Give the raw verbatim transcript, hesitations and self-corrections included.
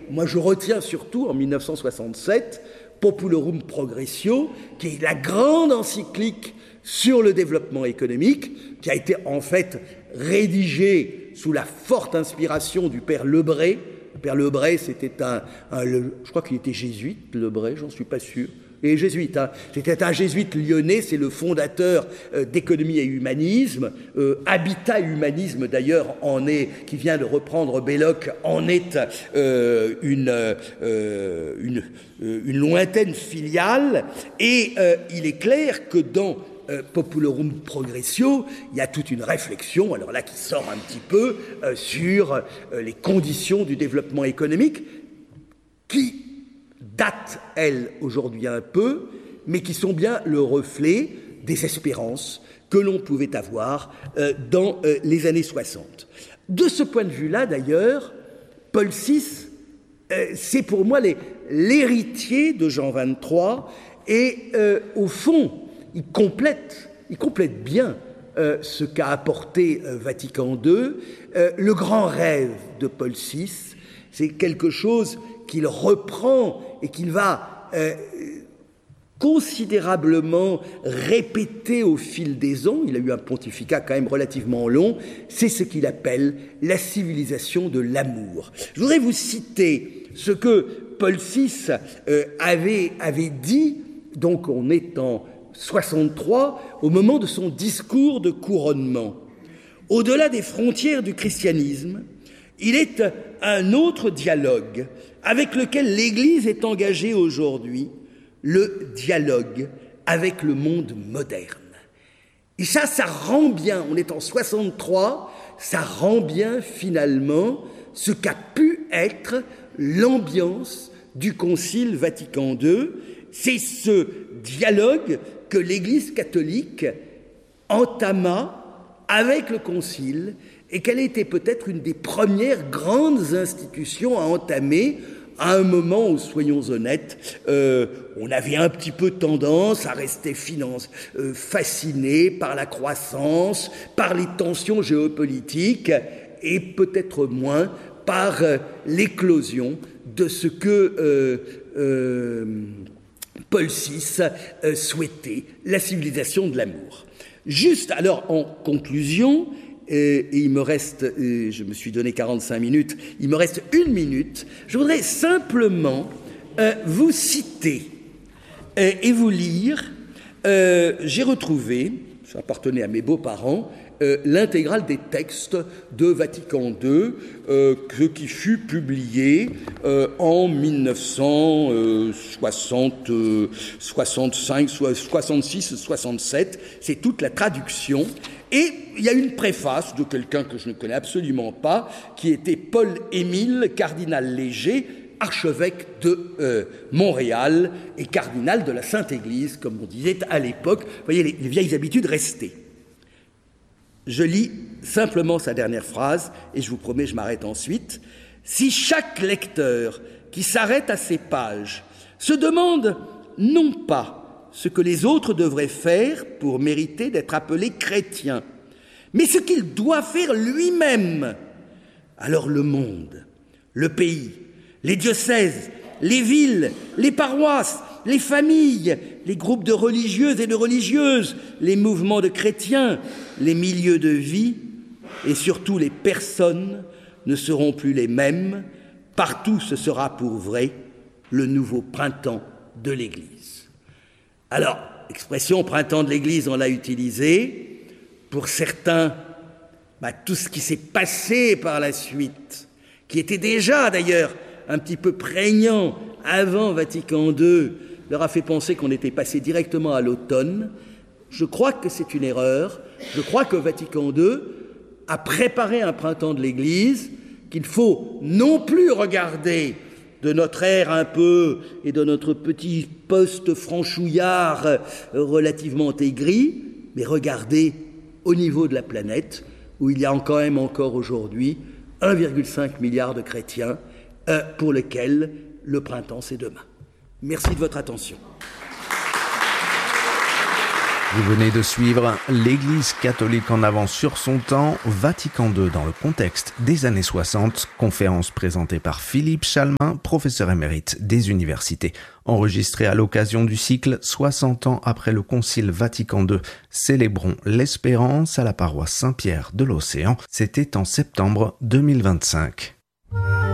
moi je retiens surtout en mille neuf cent soixante-sept Populorum Progressio, qui est la grande encyclique sur le développement économique, qui a été en fait rédigée sous la forte inspiration du père Lebray. Le père Lebray, c'était un, un le, je crois qu'il était jésuite, Lebray, j'en suis pas sûr. Et jésuite, hein. C'était un jésuite lyonnais, c'est le fondateur euh, d'économie et humanisme. Euh, Habitat Humanisme, d'ailleurs, en est, qui vient de reprendre Belloc, en est euh, une, euh, une, euh, une lointaine filiale. Et euh, il est clair que dans euh, Populorum Progressio, il y a toute une réflexion, alors là qui sort un petit peu, euh, sur euh, les conditions du développement économique, qui datent, elles, aujourd'hui un peu, mais qui sont bien le reflet des espérances que l'on pouvait avoir euh, dans euh, les années soixante. De ce point de vue-là, d'ailleurs, Paul six, euh, c'est pour moi les, l'héritier de Jean vingt-trois, et euh, au fond, il complète, il complète bien euh, ce qu'a apporté euh, Vatican deux. Euh, le grand rêve de Paul six, c'est quelque chose qu'il reprend et qu'il va euh, considérablement répéter au fil des ans. Il a eu un pontificat quand même relativement long. C'est ce qu'il appelle la civilisation de l'amour. Je voudrais vous citer ce que Paul six euh, avait, avait dit, donc on est en soixante-trois, au moment de son discours de couronnement. Au-delà des frontières du christianisme, il est un autre dialogue avec lequel l'Église est engagée aujourd'hui, le dialogue avec le monde moderne. Et ça, ça rend bien, on est en soixante-trois, ça rend bien finalement ce qu'a pu être l'ambiance du Concile Vatican deux. C'est ce dialogue que l'Église catholique entama avec le Concile et qu'elle était peut-être une des premières grandes institutions à entamer à un moment où, soyons honnêtes, euh, on avait un petit peu tendance à rester finance, euh, fasciné par la croissance, par les tensions géopolitiques et peut-être moins par euh, l'éclosion de ce que euh, euh, Paul six euh, souhaitait, la civilisation de l'amour. Juste alors en conclusion, et il me reste, je me suis donné quarante-cinq minutes, il me reste une minute, je voudrais simplement euh, vous citer euh, et vous lire, euh, j'ai retrouvé, ça appartenait à mes beaux-parents, euh, l'intégrale des textes de Vatican deux, euh, que, qui fut publié euh, en mille neuf cent soixante, euh, soixante-cinq, soixante-six, soixante-sept, c'est toute la traduction. Et il y a une préface de quelqu'un que je ne connais absolument pas, qui était Paul-Émile, cardinal Léger, archevêque de euh, Montréal et cardinal de la Sainte-Église, comme on disait à l'époque. Vous voyez, les, les vieilles habitudes restées. Je lis simplement sa dernière phrase, et je vous promets, je m'arrête ensuite. « Si chaque lecteur qui s'arrête à ces pages se demande non pas ce que les autres devraient faire pour mériter d'être appelés chrétiens, mais ce qu'il doit faire lui-même, alors le monde, le pays, les diocèses, les villes, les paroisses, les familles, les groupes de religieuses et de religieuses, les mouvements de chrétiens, les milieux de vie et surtout les personnes ne seront plus les mêmes. Partout ce sera pour vrai le nouveau printemps de l'Église. » Alors, l'expression « printemps de l'Église », on l'a utilisée. Pour certains, bah, tout ce qui s'est passé par la suite, qui était déjà d'ailleurs un petit peu prégnant avant Vatican deux, leur a fait penser qu'on était passé directement à l'automne. Je crois que c'est une erreur. Je crois que Vatican deux a préparé un printemps de l'Église qu'il faut non plus regarder de notre air un peu et de notre petit poste franchouillard relativement aigri, mais regardez au niveau de la planète, où il y a quand même encore aujourd'hui un virgule cinq milliard de chrétiens euh, pour lesquels le printemps c'est demain. Merci de votre attention. Vous venez de suivre l'Église catholique en avance sur son temps, Vatican deux dans le contexte des années soixante, conférence présentée par Philippe Chalmin, professeur émérite des universités. Enregistrée à l'occasion du cycle soixante ans après le Concile Vatican deux, célébrons l'espérance à la paroisse Saint-Pierre de l'Océan. C'était en septembre deux mille vingt-cinq.